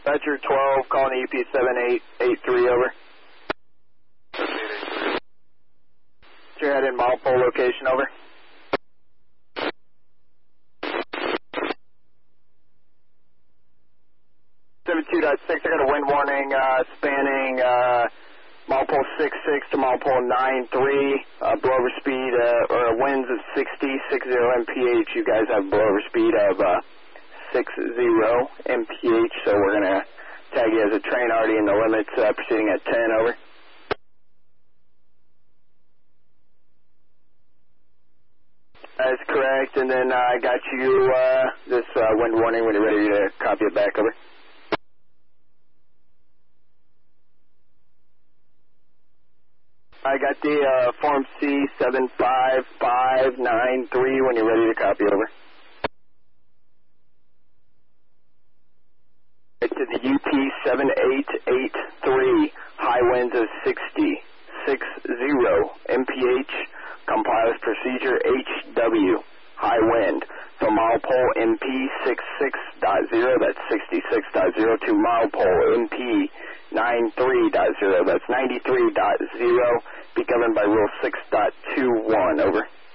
Roger, 12, calling EP 7883, over. You're headed Malpole location, over. 72.6, I got a wind warning spanning Malpole 6.6 to Malpole 9.3, blowover speed, or winds of 60 mph. You guys have blowover speed of 60 mph, so we're going to tag you as a train already in the limits, proceeding at 10, over. That's correct, and then I got you this wind warning when you're ready to copy it back, over. I got the Form C75593 when you're ready to copy, over. To the UP7883, high winds of 60 mph, compliance procedure HW, high wind, from Malpole MP 66.0, that's 66.0, to Malpole MP 93.0, that's 93.0, be governed by Rule 6.21, over.